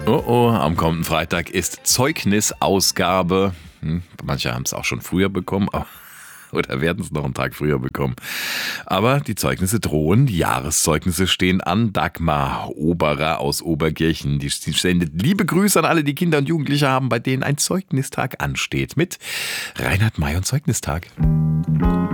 Oh oh, am kommenden Freitag ist Zeugnisausgabe. Manche haben es auch schon früher bekommen, oder werden es noch einen Tag früher bekommen. Aber die Zeugnisse drohen, die Jahreszeugnisse stehen an. Dagmar Oberer aus Oberkirchen, die sendet liebe Grüße an alle, die Kinder und Jugendliche haben, bei denen ein Zeugnistag ansteht. Mit Reinhard May und Zeugnistag.